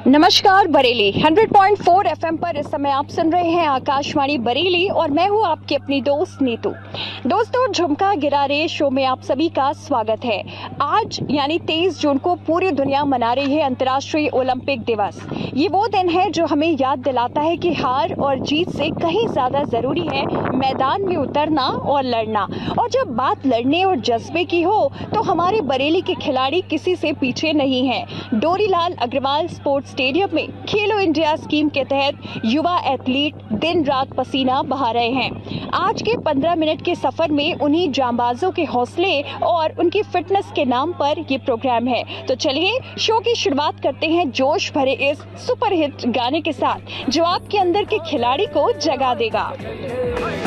नमस्कार बरेली 100.4 एफएम पर इस समय आप सुन रहे हैं आकाशवाणी बरेली और मैं हूं आपकी अपनी दोस्त नीतू। दोस्तों, झुमका गिरा रे शो में आप सभी का स्वागत है। आज यानी 23 जून को पूरी दुनिया मना रही है अंतर्राष्ट्रीय ओलंपिक दिवस। ये वो दिन है जो हमें याद दिलाता है कि हार और जीत से कहीं ज्यादा जरूरी है मैदान में उतरना और लड़ना। और जब बात लड़ने और जज्बे की हो तो हमारे बरेली के खिलाड़ी किसी से पीछे नहीं है। डोरीलाल अग्रवाल स्पोर्ट्स स्टेडियम में खेलो इंडिया स्कीम के तहत युवा एथलीट दिन रात पसीना बहा रहे हैं। आज के 15 मिनट के सफर में उन्हीं जांबाजों के हौसले और उनकी फिटनेस के नाम पर ये प्रोग्राम है। तो चलिए शो की शुरुआत करते हैं जोश भरे इस सुपरहिट गाने के साथ जो आपके अंदर के खिलाड़ी को जगा देगा।